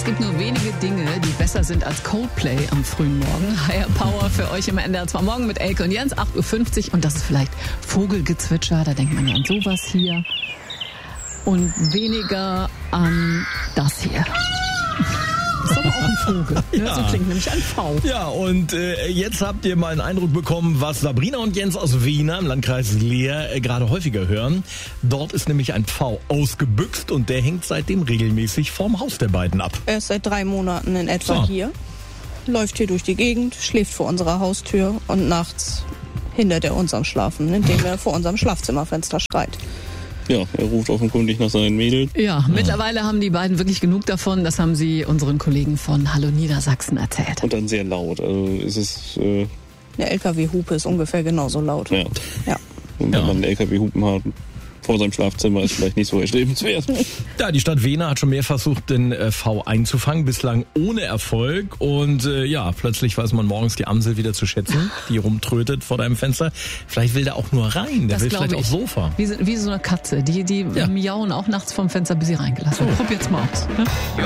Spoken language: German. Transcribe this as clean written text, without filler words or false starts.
gibt nur wenige Dinge, die besser sind als Coldplay am frühen Morgen. Higher Power für euch im NDR 2 Morgen mit Elke und Jens, 8.50 Uhr. Und das ist vielleicht Vogelgezwitscher, da denkt man ja an sowas hier. Und weniger an das hier. Das ist aber auch ein Vogel. Ja. So klingt nämlich ein V. Ja, und jetzt habt ihr mal einen Eindruck bekommen, was Sabrina und Jens aus Wiener im Landkreis Leer gerade häufiger hören. Dort ist nämlich ein V ausgebüxt und der hängt seitdem regelmäßig vorm Haus der beiden ab. Er ist seit 3 Monaten in etwa hier, läuft hier durch die Gegend, schläft vor unserer Haustür und nachts hindert er uns am Schlafen, indem er vor unserem Schlafzimmerfenster schreit. Ja, er ruft offenkundig nach seinen Mädels. Ja, mittlerweile haben die beiden wirklich genug davon. Das haben sie unseren Kollegen von Hallo Niedersachsen erzählt. Und dann sehr laut. Also es ist... Der LKW-Hupe ist ungefähr genauso laut. Ja. Und wenn man einen LKW-Hupen hat vor seinem Schlafzimmer, ist vielleicht nicht so erstrebenswert. Ja, die Stadt Wehner hat schon mehr versucht, den V einzufangen, bislang ohne Erfolg. Und plötzlich weiß man morgens die Amsel wieder zu schätzen, die rumtrötet vor deinem Fenster. Vielleicht will der auch nur rein, der will vielleicht aufs Sofa. Wie so eine Katze, die miauen auch nachts vom Fenster, bis sie reingelassen. Probiert's mal aus. Ne?